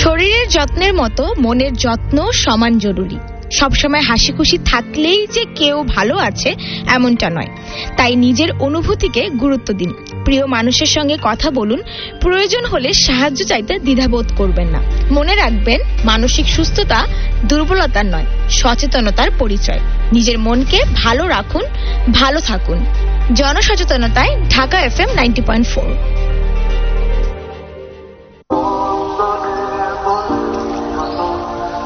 শরীরের যত্নের মতো মনের যত্ন সমান জরুরি। সবসময় হাসি খুশি থাকলেই যে কেউ ভালো আছে এমনটা নয়। তাই নিজের অনুভূতিকে গুরুত্ব দিন। প্রিয় মানুষের সঙ্গে কথা বলুন। প্রয়োজন হলে সাহায্য চাইতে দ্বিধাবোধ করবেন না। মনে রাখবেন, মানসিক সুস্থতা দুর্বলতার নয়, সচেতনতার পরিচয়। নিজের মনকে ভালো রাখুন, ভালো থাকুন। জনসচেতনতায় ঢাকা FM 90.4।